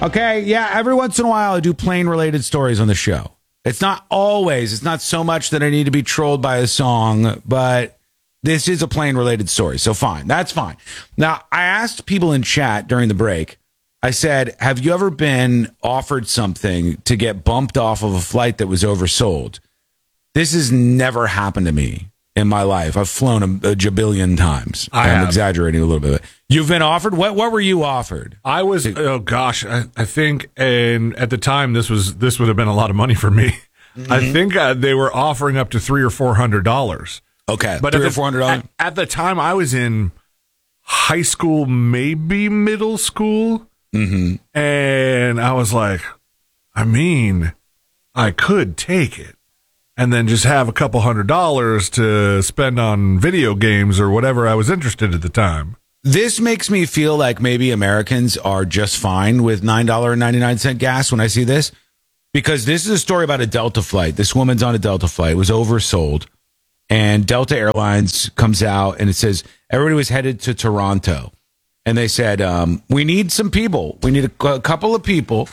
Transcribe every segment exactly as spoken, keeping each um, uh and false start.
Okay, yeah, every once in a while I do plane-related stories on the show. It's not always. It's not so much that I need to be trolled by a song, but this is a plane-related story, so fine. That's fine. Now, I asked people in chat during the break, I said, have you ever been offered something to get bumped off of a flight that was oversold? This has never happened to me in my life. I've flown a, a jabillion times. I I'm have. exaggerating a little bit. You've been offered? What What were you offered? I was, oh gosh, I, I think, and at the time, this was this would have been a lot of money for me. Mm-hmm. I think uh, they were offering up to three or four hundred dollars. Okay, but three at or the, four hundred dollars. At, at the time, I was in high school, maybe middle school, mm-hmm. and I was like, I mean, I could take it. And then just have a couple hundred dollars to spend on video games or whatever I was interested at the time. This makes me feel like maybe Americans are just fine with nine dollars and ninety-nine cents gas when I see this. Because this is a story about a Delta flight. This woman's on a Delta flight. It was oversold. And Delta Airlines comes out and it says everybody was headed to Toronto. And they said, um, we need some people. We need a, a couple of people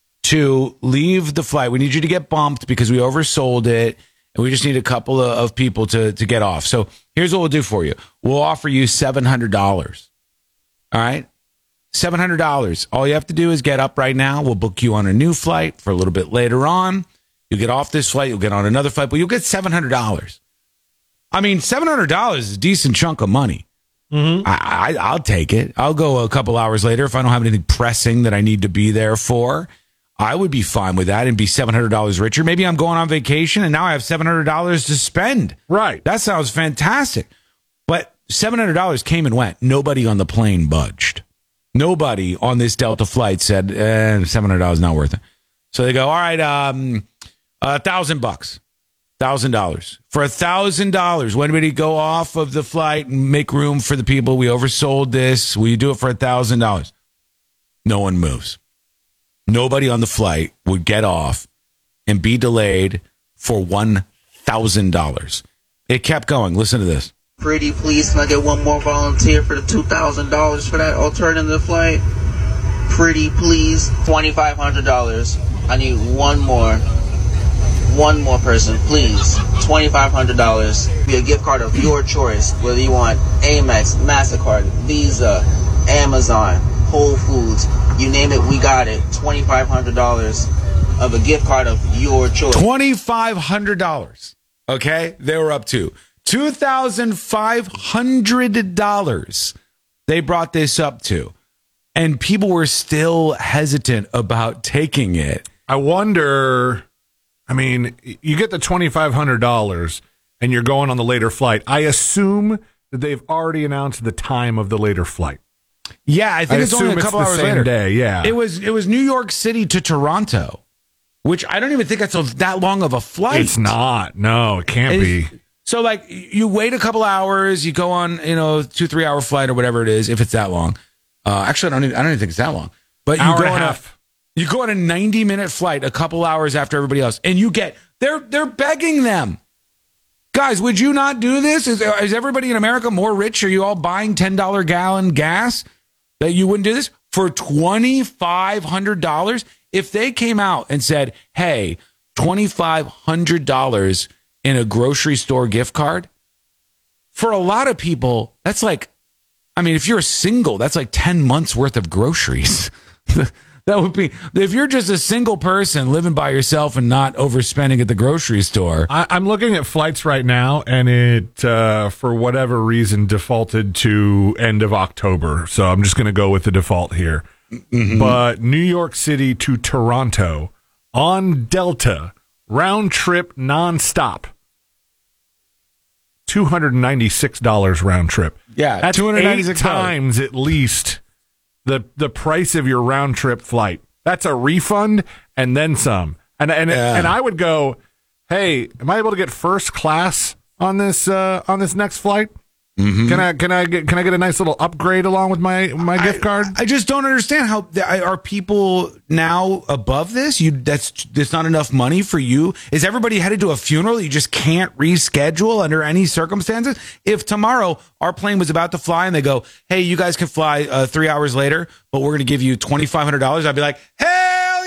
to leave the flight. We need you to get bumped because we oversold it, and we just need a couple of, of people to, to get off. So here's what we'll do for you. We'll offer you seven hundred dollars. All right? seven hundred dollars. All you have to do is get up right now. We'll book you on a new flight for a little bit later on. You'll get off this flight. You'll get on another flight, but you'll get seven hundred dollars. I mean, seven hundred dollars is a decent chunk of money. Mm-hmm. I, I, I'll take it. I'll go a couple hours later if I don't have anything pressing that I need to be there for. I would be fine with that and be seven hundred dollars richer. Maybe I'm going on vacation and now I have seven hundred dollars to spend. Right. That sounds fantastic. But seven hundred dollars came and went. Nobody on the plane budged. Nobody on this Delta flight said, eh, seven hundred dollars is not worth it. So they go, all right, um, a thousand bucks, thousand dollars. For a thousand dollars, when would he go off of the flight and make room for the people? We oversold this. Will you do it for a thousand dollars? No one moves. Nobody on the flight would get off and be delayed for one thousand dollars. It kept going. Listen to this. Pretty please, can I get one more volunteer for the two thousand dollars for that alternative flight? Pretty please. twenty-five hundred dollars. I need one more. One more person, please. twenty-five hundred dollars. Be a gift card of your choice, whether you want Amex, MasterCard, Visa, Amazon, Whole Foods, you name it, we got it. twenty-five hundred dollars of a gift card of your choice. twenty-five hundred dollars. Okay? They were up to two thousand five hundred dollars they brought this up to. And people were still hesitant about taking it. I wonder, I mean, you get the twenty-five hundred dollars and you're going on the later flight. I assume that they've already announced the time of the later flight. Yeah, I think I it's only a assume couple it's the hours same later. day, yeah. It was it was New York City to Toronto, which I don't even think that's a, that long of a flight. It's not. No, it can't It's- be. So, like, you wait a couple hours, you go on, you know, two, three hour flight or whatever it is, if it's that long. Uh, actually, I don't even, I don't even think it's that long. But you Hour go and a on half. a you go on a ninety minute flight a couple hours after everybody else, and you get they're they're begging them. Guys, would you not do this? Is, is everybody in America more rich? Are you all buying ten dollar gallon gas that you wouldn't do this for twenty-five hundred dollars? If they came out and said, hey, twenty-five hundred dollars in a grocery store gift card, for a lot of people, that's like, I mean, if you're single, that's like ten months worth of groceries. That would be, if you're just a single person living by yourself and not overspending at the grocery store. I, I'm looking at flights right now, and it, uh, for whatever reason, defaulted to end of October. So I'm just going to go with the default here. Mm-hmm. But New York City to Toronto on Delta, round trip nonstop, two hundred ninety-six dollars round trip. Yeah, that's two hundred ninety-six dollars. Eight times at least the the price of your round trip flight. That's a refund and then some. And and Yeah. and I would go, hey, am I able to get first class on this uh, on this next flight? Mm-hmm. Can I can I get can I get a nice little upgrade along with my my I, gift card? I just don't understand how are people now above this? You that's that's not enough money for you. Is everybody headed to a funeral? You just can't reschedule under any circumstances. If tomorrow our plane was about to fly and they go, "Hey, you guys can fly uh, three hours later, but we're going to give you twenty five hundred dollars," I'd be like, "Hell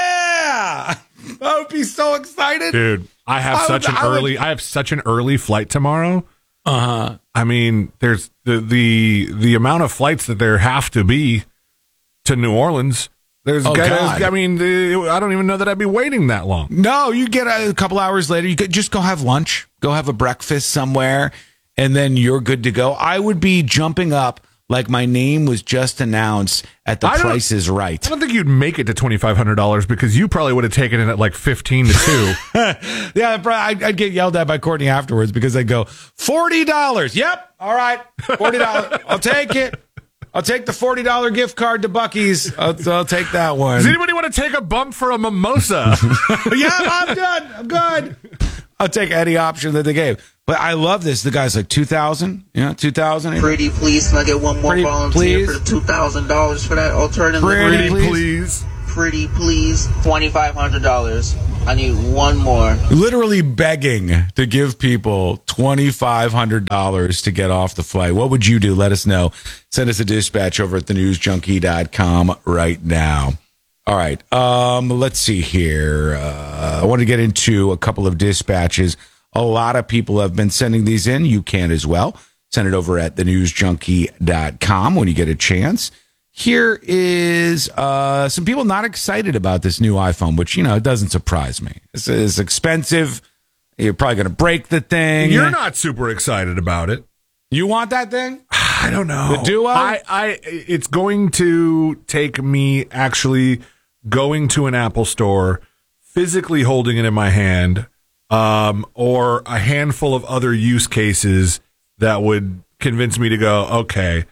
yeah!" I would be so excited, dude. I have I such would, an I early. Would, I have such an early flight tomorrow. Uh huh. I mean, there's the, the the amount of flights that there have to be to New Orleans. There's, oh, guys, I mean, the, I don't even know that I'd be waiting that long. No, you get a, a couple hours later. You could just go have lunch, go have a breakfast somewhere, and then you're good to go. I would be jumping up like my name was just announced at The Price is Right. I don't think you'd make it to twenty-five hundred dollars because you probably would have taken it at like fifteen to two. Yeah, I'd, I'd get yelled at by Courtney afterwards because I'd go, forty dollars. Yep. All right. forty dollars. I'll take it. I'll take the forty dollars gift card to Buc-ee's. I'll, I'll take that one. Does anybody want to take a bump for a mimosa? Yeah, I'm done. I'm good. I'll take any option that they gave. But I love this. The guy's like two thousand. Yeah, two thousand. Pretty please, can I get one more Pretty volunteer please. for the two thousand dollars for that alternative? Pretty, Pretty please. please. Pretty please. twenty-five hundred dollars. I need one more. Literally begging to give people twenty-five hundred dollars to get off the flight. What would you do? Let us know. Send us a dispatch over at the news junkie dot com right now. All right. Um, let's see here. Uh, I want to get into a couple of dispatches. A lot of people have been sending these in. You can as well. Send it over at the news junkie dot com when you get a chance. Here is uh, some people not excited about this new iPhone, which, you know, it doesn't surprise me. It's, it's expensive. You're probably going to break the thing. You're not super excited about it. You want that thing? I don't know. The Duo? I, I, it's going to take me actually going to an Apple store, physically holding it in my hand, um, or a handful of other use cases that would convince me to go, okay,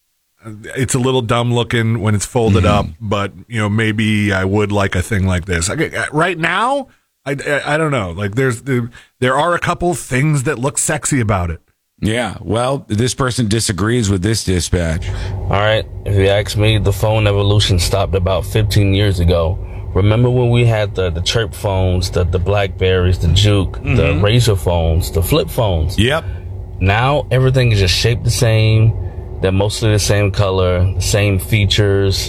it's a little dumb looking when it's folded mm-hmm. up, but you know, maybe I would like a thing like this. I, right now, I, I, I don't know. Like there's there, there are a couple things that look sexy about it. Yeah. Well, this person disagrees with this dispatch. All right. If you ask me, the phone evolution stopped about fifteen years ago. Remember when we had the, the chirp phones, the, the Blackberries, the Juke, mm-hmm. the Razor phones, the flip phones? Yep. Now everything is just shaped the same. They're mostly the same color, same features,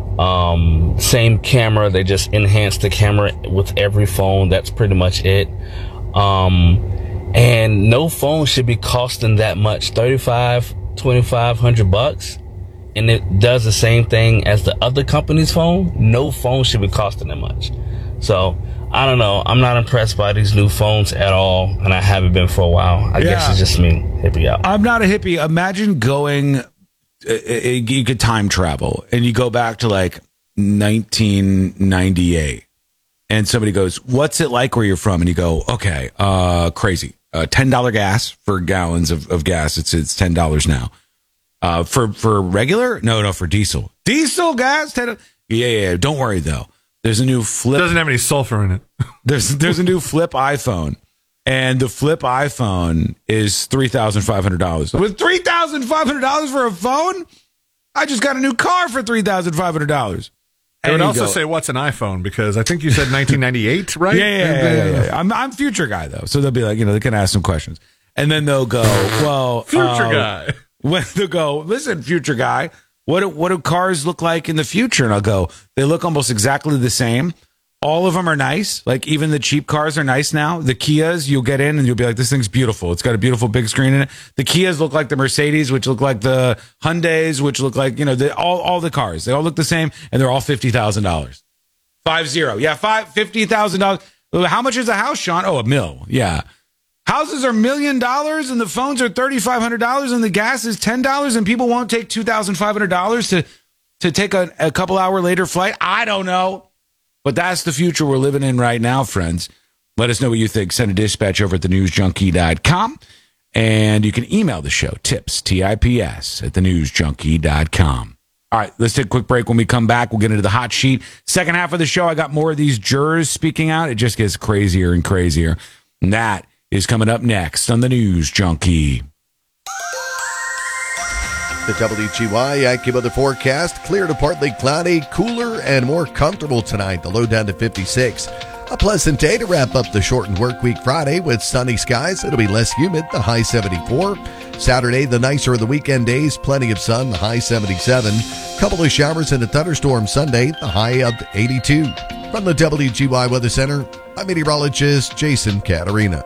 um, same camera. They just enhance the camera with every phone. That's pretty much it. Um, and no phone should be costing that much, thirty-five, twenty-five hundred bucks. And it does the same thing as the other company's phone. No phone should be costing that much. So I don't know. I'm not impressed by these new phones at all, and I haven't been for a while. I yeah. guess it's just me, hippie out. I'm not a hippie. Imagine going, uh, you could time travel, and you go back to like nineteen ninety-eight, and somebody goes, "What's it like where you're from?" And you go, "Okay, uh, crazy. Uh, ten dollars gas for gallons of, of gas. It's it's ten dollars now. Uh, for for regular? No, no, for diesel. Diesel gas? ten dollars Yeah, yeah, yeah. Don't worry though. There's a new flip. It doesn't have any sulfur in it. there's there's a new flip iPhone, and the flip iPhone is three thousand five hundred dollars. With three thousand five hundred dollars for a phone, I just got a new car for three thousand five hundred dollars. I would also go, say, what's an iPhone? Because I think you said nineteen ninety-eight, right? Yeah, yeah, yeah, yeah, yeah. I'm I'm future guy though, so they'll be like, you know, they can ask some questions, and then they'll go, well, future uh, guy. When they'll go, listen, future guy. What do, what do cars look like in the future? And I'll go, they look almost exactly the same. All of them are nice. Like even the cheap cars are nice now. The Kias, you'll get in and you'll be like, this thing's beautiful. It's got a beautiful big screen in it. The Kias look like the Mercedes, which look like the Hyundais, which look like, you know, the, all, all the cars. They all look the same and they're all fifty thousand dollars. Five zero. Yeah, five, fifty thousand dollars. How much is a house, Sean? Oh, a mil. Yeah. Houses are a million dollars and the phones are thirty-five hundred dollars and the gas is ten dollars and people won't take two thousand five hundred dollars to, to take a, a couple hour later flight. I don't know. But that's the future we're living in right now, friends. Let us know what you think. Send a dispatch over at the news junkie dot com. And you can email the show, tips, T I P S, at the news junkie dot com. All right, let's take a quick break. When we come back, we'll get into the hot sheet. Second half of the show, I got more of these jurors speaking out. It just gets crazier and crazier. And that is coming up next on the News Junkie. The W G Y AccuWeather forecast, clear to partly cloudy, cooler and more comfortable tonight. The low down to fifty-six. A pleasant day to wrap up the shortened work week Friday with sunny skies. It'll be less humid, the high seventy-four. Saturday, the nicer of the weekend days, plenty of sun, the high seventy-seven. Couple of showers and a thunderstorm Sunday, the high of eighty-two. From the W G Y Weather Center, I'm meteorologist Jason Caterina.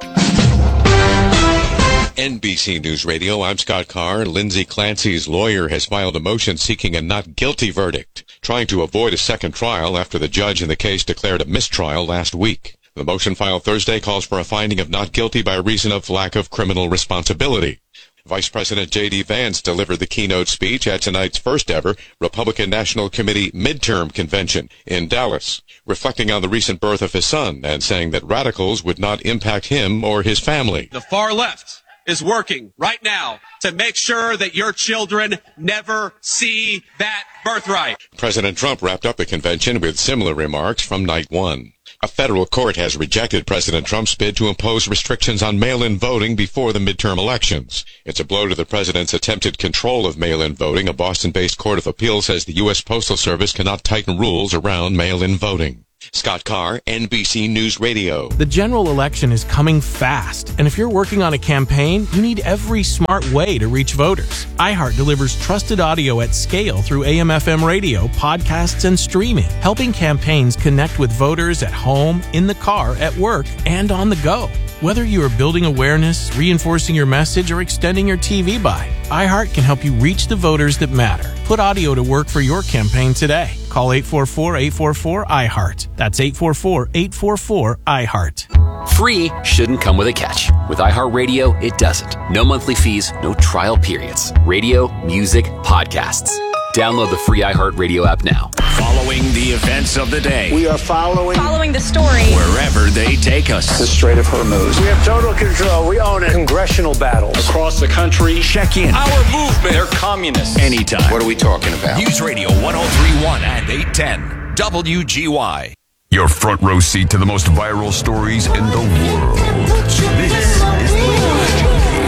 N B C News Radio, I'm Scott Carr. Lindsay Clancy's lawyer has filed a motion seeking a not guilty verdict, trying to avoid a second trial after the judge in the case declared a mistrial last week. The motion filed Thursday calls for a finding of not guilty by reason of lack of criminal responsibility. Vice President J D. Vance delivered the keynote speech at tonight's first ever Republican National Committee midterm convention in Dallas, reflecting on the recent birth of his son and saying that radicals would not impact him or his family. The far left is working right now to make sure that your children never see that birthright. President Trump wrapped up the convention with similar remarks from night one. A federal court has rejected President Trump's bid to impose restrictions on mail-in voting before the midterm elections. It's a blow to the president's attempted control of mail-in voting. A Boston-based court of appeal says the U S Postal Service cannot tighten rules around mail-in voting. Scott Carr, N B C News Radio. The general election is coming fast, and if you're working on a campaign, you need every smart way to reach voters. iHeart delivers trusted audio at scale through A M F M radio, podcasts, and streaming, helping campaigns connect with voters at home, in the car, at work, and on the go. Whether you are building awareness, reinforcing your message, or extending your T V buy, iHeart can help you reach the voters that matter. Put audio to work for your campaign today. Call eight four four, eight four four, I heart. That's eight four four, eight four four, I heart. Free shouldn't come with a catch. With iHeartRadio, it doesn't. No monthly fees, no trial periods. Radio, music, podcasts. Download the free iHeartRadio app now. Following the events of the day. We are following following the story wherever they take us. The Strait of Hormuz. We have total control. We own it. Congressional battles across the country. Check in. Our movement. They're communists. Anytime. What are we talking about? News Radio one oh three point one and eight ten W G Y. Your front row seat to the most viral stories in the world.